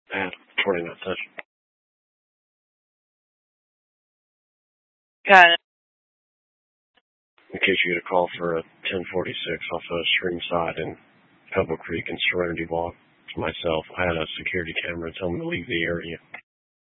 at 29th touch. Got it. In case you get a call for a 1046 off of Streamside in Pebble Creek and Serenity Walk, to myself, I had a security camera tell me to leave the area.